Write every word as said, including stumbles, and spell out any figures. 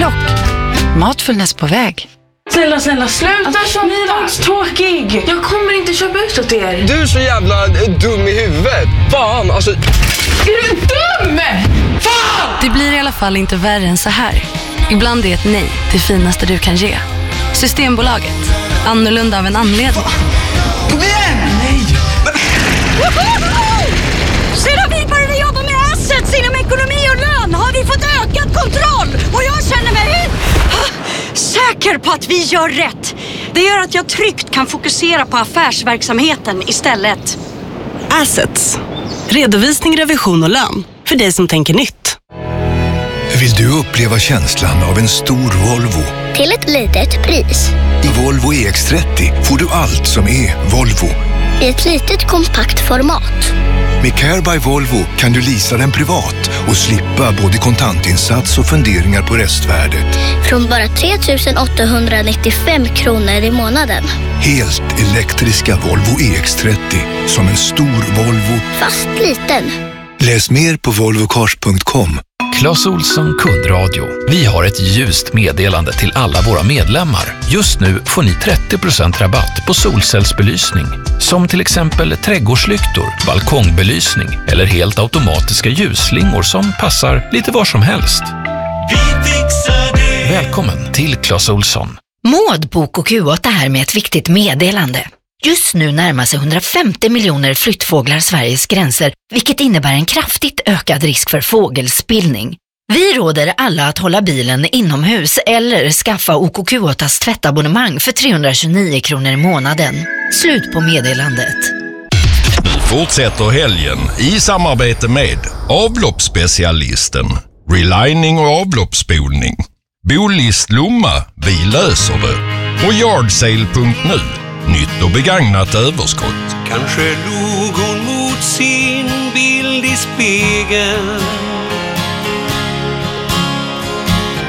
Plock, Matfullness på väg. Snälla, snälla, sluta alltså, köpa. Ni är tråkig. Jag kommer inte köpa ut åt er. Du är så jävla dum i huvudet. Fan, alltså... Är du dum? Fan! Det blir i alla fall inte värre än så här. Ibland är ett nej det finaste du kan ge. Systembolaget. Annorlunda av en anledning. Kom igen! Nej! Sedan vi började jobba med assets inom ekonomi och lön har vi fått ökad kontroll. Och jag känner mig säker på att vi gör rätt. Det gör att jag tryggt kan fokusera på affärsverksamheten istället. Assets. Redovisning, revision och lön. För dig som tänker nytt. Vill du uppleva känslan av en stor Volvo? Till ett litet pris. I Volvo E X trettio får du allt som är Volvo. I ett litet kompakt format. Med Care by Volvo kan du leasa den privat och slippa både kontantinsats och funderingar på restvärdet. Från bara tre tusen åttahundranittiofem kronor i månaden. Helt elektriska Volvo E X trettio. Som en stor Volvo. Fast liten. Läs mer på volvo cars punkt com. Clas Ohlson kundradio. Vi har ett ljust meddelande till alla våra medlemmar. Just nu får ni trettio procent rabatt på solcellsbelysning. Som till exempel trädgårdslyktor, balkongbelysning eller helt automatiska ljusslingor som passar lite var som helst. Vi fixar det. Välkommen till Clas Ohlson. Maud, Bok och Q åtta här med ett viktigt meddelande. Just nu närmar sig hundrafemtio miljoner flyttfåglar Sveriges gränser, vilket innebär en kraftigt ökad risk för fågelspillning. Vi råder alla att hålla bilen inomhus eller skaffa O K Q åttas tvättabonnemang för trehundratjugonio kronor i månaden. Slut på meddelandet. Nu fortsätter helgen i samarbete med avloppsspecialisten, relining och avloppsspolning. Bolist Lomma, vi löser det. Och yardsale punkt nu. Nytt och begagnat överskott. Kanske log hon mot sin bild i spegeln.